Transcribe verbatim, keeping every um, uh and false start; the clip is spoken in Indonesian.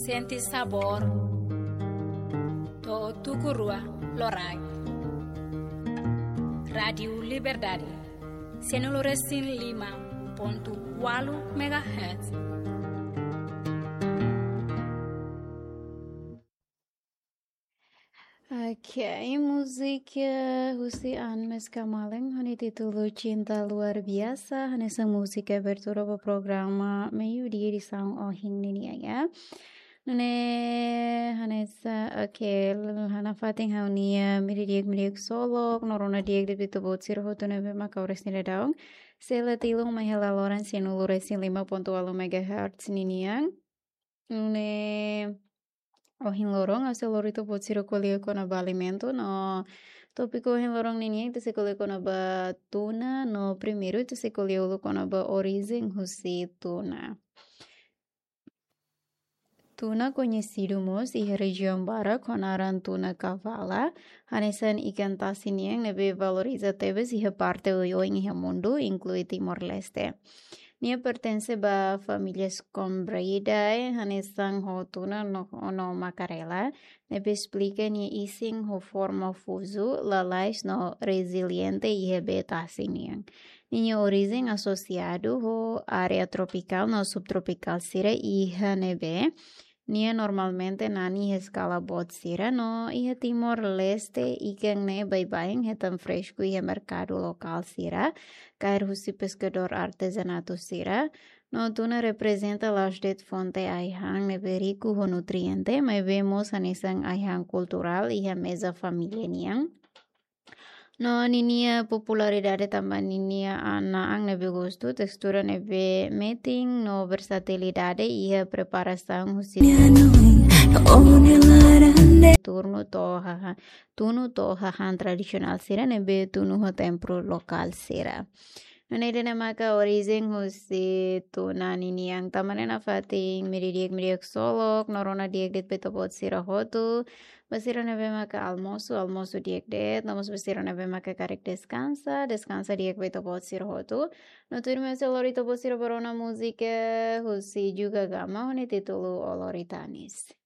senti sabor to tukurua lorai. Radio Liberdade Senoloresin lima ponto walu megahertz. Oke, musika Husian Meskamaleng hani titulo Cinta Luar Biasa hani sang musika bertura po programa meio di sang ohing nini ya. Nene hanesa oke hana fating haunia miri diek miriek solok norona diek de pitu bot sir hotu nebe maka ores nile daung. Sela tilung mahela loran sinulu resin lima ponto walu megahertz nini yang. Nene Ohin lorong ase lorito pot siro kolia kona ba alimento no topiko ohin lorong nini ite se kolia kona ba tuna no primeiro ite se kolia ulu kona ba origem husi tuna. Tuna conhecido-mos e região bara konaran tuna kavala hanesan ikan tasin yang nebe valoriza tebes e parte o em mundo inclui Timor-Leste. Nia pertence ba família Scombridae, hanesang ho tuna no, no macarela, nebe explica nia ising ho forma fuso, lalais no resiliente e rebeta asiniang. Nia origem associado ho área tropical no subtropical sira iha nebe, nia normalmente nani escala bot sira no iha Timor-Leste ikan ne bye-bye hetam fresco iha mercado local sira, cair husi pescador artesanato sira, no tuna representa las det fonte aihang nebe rico ho nutriente, mas vemos anisang aihang cultural iha mesa familia niang. No ninia popularidade tambah ninia anaang nebe gusto textura nebe meeting no versatilidade iha preparação husi turno toha tunu toha han tradisional sira nebe tunu ho templo lokal sira. Nene maka origem husi tuna nini yang tamane na fating miridiek miriek solok norona diek det petopot sira hotu basira nebe maka almoço almoço diek det nomos basira nebe maka karek descansa descansa diek petopot sira hotu no turme se lorito posira barona música husi juga gama honi titulu oloritanis.